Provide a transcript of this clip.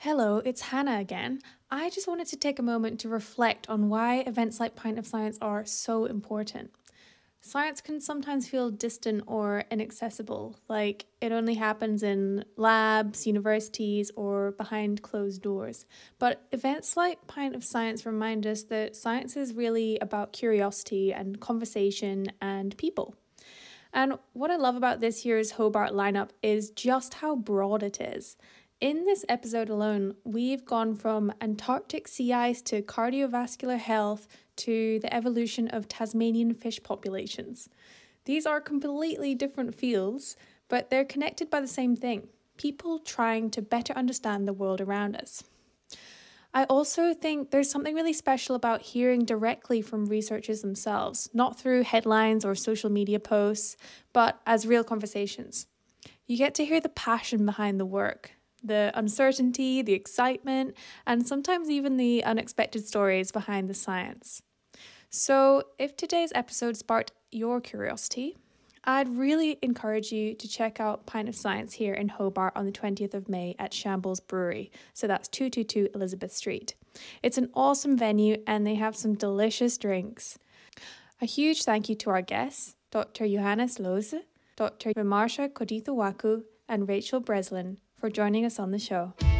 Hello, it's Hannah again. I just wanted to take a moment to reflect on why events like Pint of Science are so important. Science can sometimes feel distant or inaccessible, like it only happens in labs, universities, or behind closed doors. But events like Pint of Science remind us that science is really about curiosity and conversation and people. And what I love about this year's Hobart lineup is just how broad it is. In this episode alone, we've gone from Antarctic sea ice to cardiovascular health to the evolution of Tasmanian fish populations. These are completely different fields, but they're connected by the same thing: people trying to better understand the world around us. I also think there's something really special about hearing directly from researchers themselves, not through headlines or social media posts, but as real conversations. You get to hear the passion behind the work, the uncertainty, the excitement, and sometimes even the unexpected stories behind the science. So, if today's episode sparked your curiosity, I'd really encourage you to check out Pint of Science here in Hobart on the 20th of May at Shambles Brewery. So that's 222 Elizabeth Street. It's an awesome venue and they have some delicious drinks. A huge thank you to our guests, Dr. Johannes Lose, Dr. Vimarsha Kodithawaku, and Rachel Breslin for joining us on the show.